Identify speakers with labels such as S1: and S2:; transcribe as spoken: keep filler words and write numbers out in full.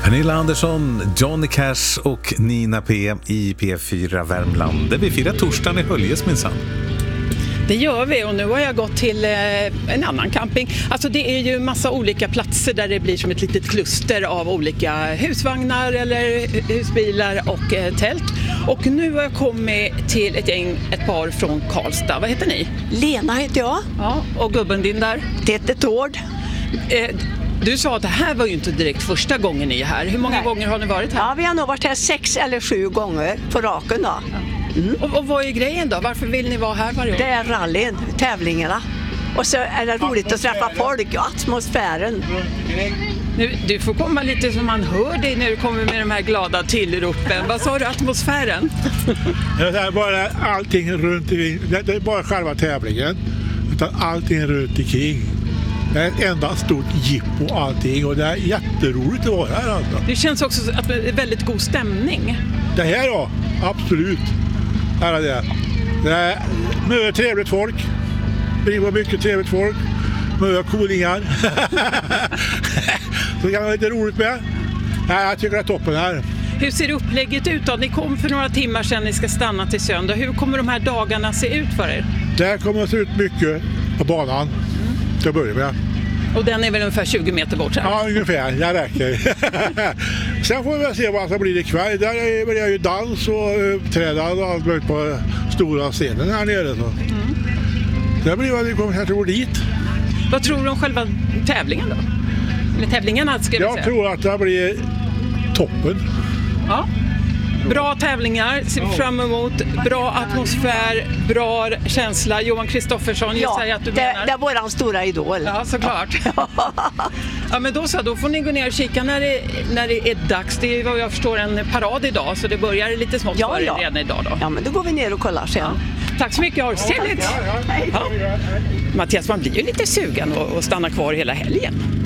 S1: Pernilla Andersson, Johnny Cash och Nina P i P fyra Värmland. Där vi firar torsdagen i Höljes minsann.
S2: Det gör vi, och nu har jag gått till eh, en annan camping. Alltså det är ju massa olika platser där det blir som ett litet kluster av olika husvagnar eller husbilar och eh, tält. Och nu har jag kommit till ett gäng, ett par från Karlstad. Vad heter ni?
S3: Lena heter jag.
S2: Ja, och gubben din där?
S3: Det heter Tord.
S2: Eh, du sa att det här var ju inte direkt första gången ni är här. Hur många
S3: Nej.
S2: gånger har ni varit här?
S3: Ja, vi har nog varit här sex eller sju gånger på raken då.
S2: Mm. Och, och vad är grejen då? Varför vill ni vara här varje år?
S3: Det är rallyn, tävlingarna. Och så är det roligt att träffa folk och atmosfären.
S2: Nu, du får komma lite som man hör dig när du kommer med de här glada tillropen. Vad sa du, atmosfären?
S4: Det är bara allting runt omkring. Det är bara själva tävlingen. Utan allting runt omkring. Det är ett enda stort jippo och allting. Och det är jätteroligt att vara här. Alltså.
S2: Det känns också att det är väldigt god stämning.
S4: Det här då, absolut. Här är det. Det är mycket trevligt folk. Det var mycket trevligt folk. Mycket coolingar. Så det kan vara lite roligt med. Ja, jag tycker det är toppen här.
S2: Hur ser upplägget ut då? Ni kom för några timmar sedan, ni ska stanna till söndag. Hur kommer de här dagarna se ut för er?
S4: Det kommer att se ut mycket på banan. Till att börja med.
S2: Och den är väl ungefär tjugo meter bort här?
S4: Ja, ungefär. Jag räcker. Sen får vi väl se vad som blir ikväll. Där är det ju dans och uppträdande och allt möjligt på stora scenen här nere. Så. Mm. Det blir vad vi kommer att tro dit.
S2: Vad tror du om själva tävlingen då? Eller tävlingarna ska vi
S4: Jag
S2: säga.
S4: tror att det blir toppen.
S2: Ja. Bra tävlingar, ser vi fram emot. Bra atmosfär, bra känsla. Johan Kristoffersson, jag säger att du
S3: det,
S2: menar.
S3: det är våran stora idol.
S2: Ja, såklart. Ja, men då så, då får ni gå ner och kika när det, när det är dags. Det är vad jag förstår en parad idag, så det börjar lite smått
S3: Ja,
S2: före
S3: ja.
S2: redan idag då.
S3: Ja, men då går vi ner och kollar sen.
S2: Ja. Tack så mycket, ha det trevligt. Ja. Mattias, man blir ju lite sugen att stanna kvar hela helgen.